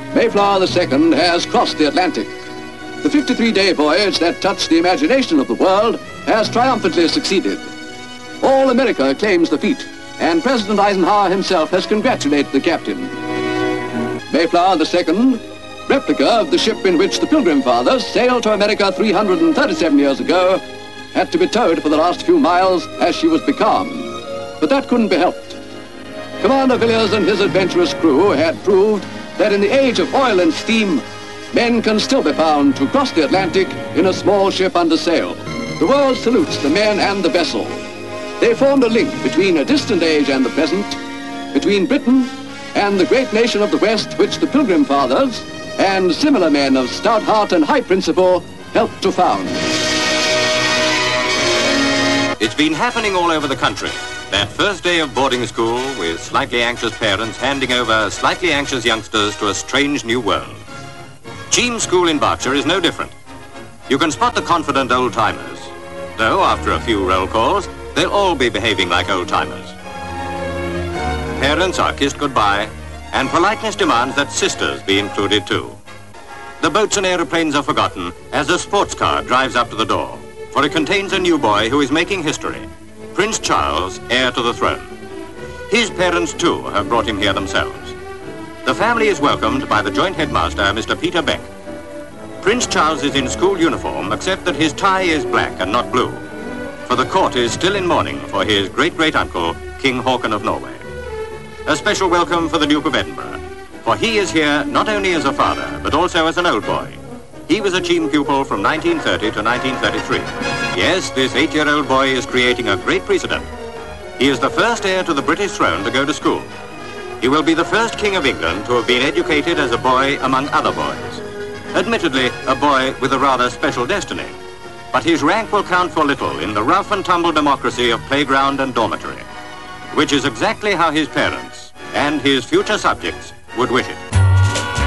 Mayflower II has crossed the Atlantic. The 53-day voyage that touched the imagination of the world has triumphantly succeeded. All America claims the feat, and President Eisenhower himself has congratulated the captain. Mayflower II, replica of the ship in which the Pilgrim Fathers sailed to America 337 years ago, had to be towed for the last few miles as she was becalmed. But that couldn't be helped. Commander Villiers and his adventurous crew had proved that in the age of oil and steam, men can still be found to cross the Atlantic in a small ship under sail. The world salutes the men and the vessel. They formed a link between a distant age and the present, between Britain and the great nation of the West which the Pilgrim Fathers and similar men of stout heart and high principle helped to found. It's been happening all over the country. That first day of boarding school with slightly anxious parents handing over slightly anxious youngsters to a strange new world. Cheam School in Berkshire is no different. You can spot the confident old-timers, though after a few roll calls, they'll all be behaving like old-timers. Parents are kissed goodbye, and politeness demands that sisters be included too. The boats and aeroplanes are forgotten as a sports car drives up to the door, for it contains a new boy who is making history, Prince Charles, heir to the throne. His parents too have brought him here themselves. The family is welcomed by the joint headmaster, Mr. Peter Beck. Prince Charles is in school uniform, except that his tie is black and not blue, for the court is still in mourning for his great-great-uncle, King Haakon of Norway. A special welcome for the Duke of Edinburgh, for he is here not only as a father, but also as an old boy. He was a Cheam pupil from 1930 to 1933. Yes, this 8-year-old boy is creating a great precedent. He is the first heir to the British throne to go to school. He will be the first King of England to have been educated as a boy among other boys. Admittedly, a boy with a rather special destiny. But his rank will count for little in the rough and tumble democracy of playground and dormitory, which is exactly how his parents and his future subjects would wish it.